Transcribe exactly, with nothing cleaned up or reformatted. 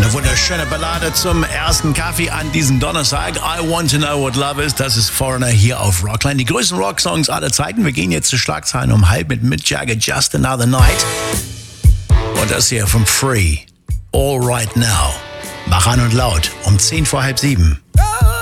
Eine wunderschöne Ballade zum ersten Kaffee an diesem Donnerstag. I Want to Know What Love Is. Das ist Foreigner hier auf Rockline. Die größten Rocksongs aller Zeiten. Wir gehen jetzt zu Schlagzeilen um halb mit Mick Jagger, Just Another Night. Und das hier von Free, All Right Now. Mach an und laut um zehn vor halb sieben.